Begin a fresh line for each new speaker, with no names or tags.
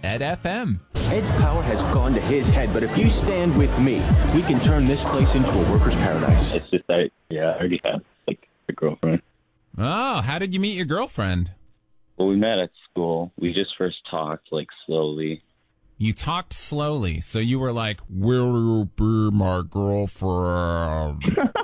Ed FM.
Ed's power has gone to his head, but if you stand with me, we can turn this place into a worker's paradise.
It's just I already had like a girlfriend.
Oh, how did you meet your girlfriend?
Well, we met at school. We just first talked like slowly.
You talked slowly, so you were like, "Will you be my girlfriend?"